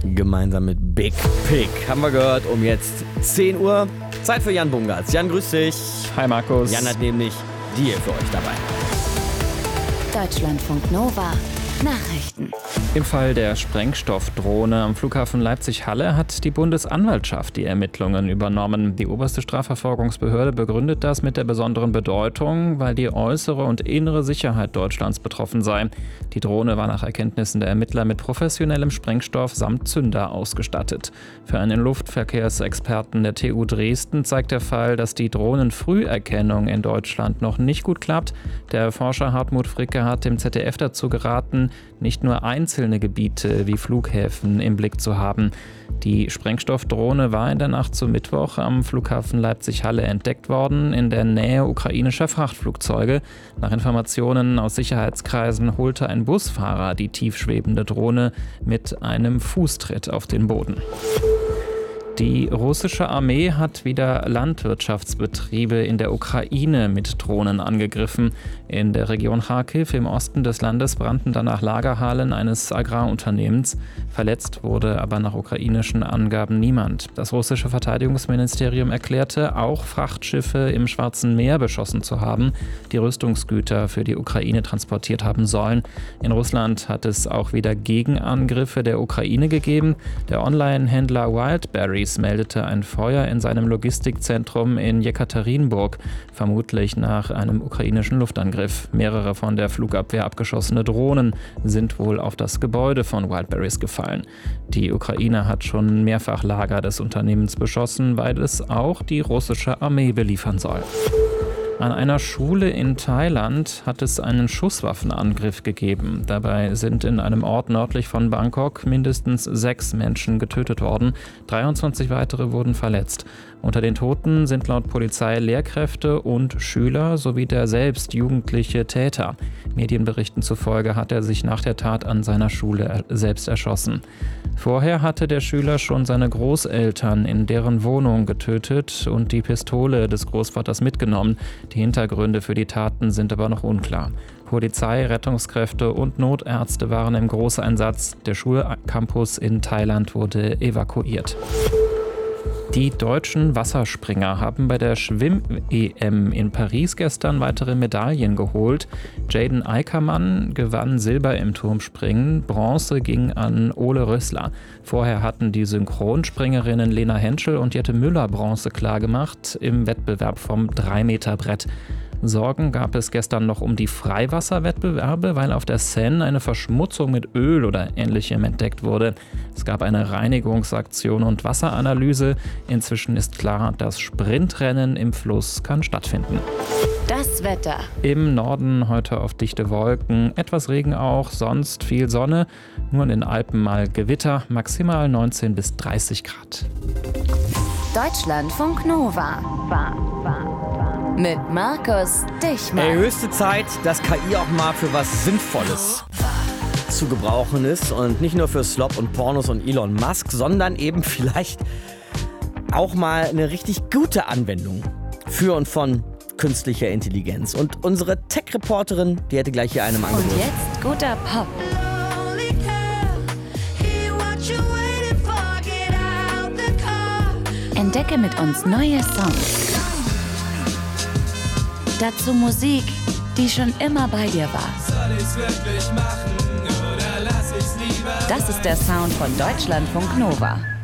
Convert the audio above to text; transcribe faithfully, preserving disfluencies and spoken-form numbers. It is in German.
Gemeinsam mit Big Pig. Haben wir gehört, um jetzt zehn Uhr. Zeit für Jan Bungartz. Jan, grüß dich. Hi Markus. Jan hat nämlich die hier für euch dabei. Deutschlandfunk Nova. Nachrichten. Im Fall der Sprengstoffdrohne am Flughafen Leipzig-Halle hat die Bundesanwaltschaft die Ermittlungen übernommen. Die oberste Strafverfolgungsbehörde begründet das mit der besonderen Bedeutung, weil die äußere und innere Sicherheit Deutschlands betroffen sei. Die Drohne war nach Erkenntnissen der Ermittler mit professionellem Sprengstoff samt Zünder ausgestattet. Für einen Luftverkehrsexperten der T U Dresden zeigt der Fall, dass die Drohnenfrüherkennung in Deutschland noch nicht gut klappt. Der Forscher Hartmut Fricke hat dem Z D F dazu geraten, nicht nur einzelne Gebiete wie Flughäfen im Blick zu haben. Die Sprengstoffdrohne war in der Nacht zum Mittwoch am Flughafen Leipzig-Halle entdeckt worden, in der Nähe ukrainischer Frachtflugzeuge. Nach Informationen aus Sicherheitskreisen holte ein Busfahrer die tiefschwebende Drohne mit einem Fußtritt auf den Boden. Die russische Armee hat wieder Landwirtschaftsbetriebe in der Ukraine mit Drohnen angegriffen. In der Region Charkiw im Osten des Landes brannten danach Lagerhallen eines Agrarunternehmens. Verletzt wurde aber nach ukrainischen Angaben niemand. Das russische Verteidigungsministerium erklärte, auch Frachtschiffe im Schwarzen Meer beschossen zu haben, die Rüstungsgüter für die Ukraine transportiert haben sollen. In Russland hat es auch wieder Gegenangriffe der Ukraine gegeben. Der Online-Händler Wildberries meldete ein Feuer in seinem Logistikzentrum in Jekaterinburg, vermutlich nach einem ukrainischen Luftangriff. Mehrere von der Flugabwehr abgeschossene Drohnen sind wohl auf das Gebäude von Wildberries gefallen. Die Ukraine hat schon mehrfach Lager des Unternehmens beschossen, weil es auch die russische Armee beliefern soll. An einer Schule in Thailand hat es einen Schusswaffenangriff gegeben. Dabei sind in einem Ort nördlich von Bangkok mindestens sechs Menschen getötet worden. dreiundzwanzig weitere wurden verletzt. Unter den Toten sind laut Polizei Lehrkräfte und Schüler sowie der selbst jugendliche Täter. Medienberichten zufolge hat er sich nach der Tat an seiner Schule selbst erschossen. Vorher hatte der Schüler schon seine Großeltern in deren Wohnung getötet und die Pistole des Großvaters mitgenommen. Die Hintergründe für die Taten sind aber noch unklar. Polizei, Rettungskräfte und Notärzte waren im Großeinsatz. Der Schulcampus in Thailand wurde evakuiert. Die deutschen Wasserspringer haben bei der Schwimm-E M in Paris gestern weitere Medaillen geholt. Jaden Eickermann gewann Silber im Turmspringen, Bronze ging an Ole Rössler. Vorher hatten die Synchronspringerinnen Lena Henschel und Jette Müller Bronze klargemacht im Wettbewerb vom drei Meter Brett. Sorgen gab es gestern noch um die Freiwasserwettbewerbe, weil auf der Seine eine Verschmutzung mit Öl oder Ähnlichem entdeckt wurde. Es gab eine Reinigungsaktion und Wasseranalyse. Inzwischen ist klar, das Sprintrennen im Fluss kann stattfinden. Das Wetter. Im Norden heute auf dichte Wolken, etwas Regen auch, sonst viel Sonne. Nur in den Alpen mal Gewitter, maximal neunzehn bis dreißig Grad. Deutschlandfunk Nova. War, war, war. Mit Markus Dichmann. Ey, höchste Zeit, dass K I auch mal für was Sinnvolles zu gebrauchen ist. Und nicht nur für Slop und Pornos und Elon Musk, sondern eben vielleicht auch mal eine richtig gute Anwendung für und von künstlicher Intelligenz. Und unsere Tech-Reporterin, die hätte gleich hier einem Angebot. Und jetzt guter Pop. Entdecke mit uns neue Songs. Dazu Musik, die schon immer bei dir war. Soll ich's wirklich machen oder lass ich's lieber? Das ist der Sound von Deutschlandfunk Nova.